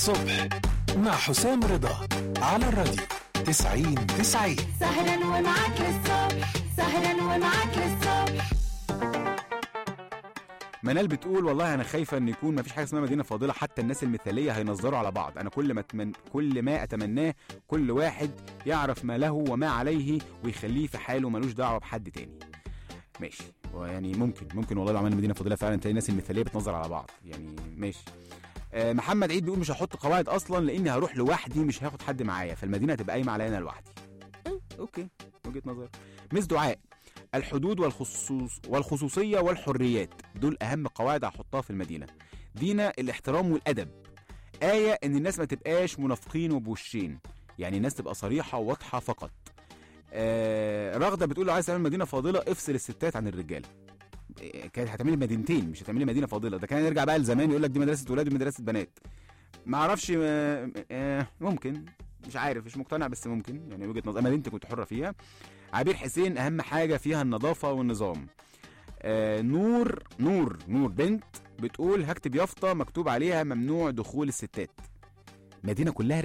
الصبح مع حسام رضا على الراديو 90-90. سهرا ومعاك للصبح، سهرا ومعاك للصبح. منال بتقول والله انا خايفه ان يكون مفيش حاجه اسمها مدينه فاضله، حتى الناس المثاليه هينظروا على بعض. انا كل ما اتمناه كل واحد يعرف ما له وما عليه ويخليه في حاله، ملوش دعوه بحد تاني. ماشي، ويعني ممكن والله لو عملنا مدينه فاضله فعلا تلاقي الناس المثاليه بتنظر على بعض، يعني ماشي. محمد عيد بيقول مش هحط قواعد اصلا لاني هروح لوحدي، مش هاخد حد معايا، فالمدينه هتبقى قايمه عليا انا لوحدي. اوكي، وجهه نظر. مس دعاء، الحدود والخصوصيه والحريات دول اهم قواعد هحطها في المدينه. دينا الاحترام والادب. آية ان الناس ما تبقاش منافقين وبوشين، يعني الناس تبقى صريحه وواضحه فقط. رغده بتقول لو عايز تعمل مدينه فاضله افصل الستات عن الرجاله. كانت هتعملي مدينتين مش هتعملي مدينه فاضله، ده كان نرجع بقى لزمان يقول لك دي مدرسه ولاد ومدرسه بنات. ما اعرفش، ممكن، مش عارف، مش مقتنع، بس ممكن، يعني وجهه نظر مدينتي كنت حره فيها. عبير حسين اهم حاجه فيها النظافه والنظام. نور بنت بتقول هكتب يافطه مكتوب عليها ممنوع دخول الستات. مدينه كلها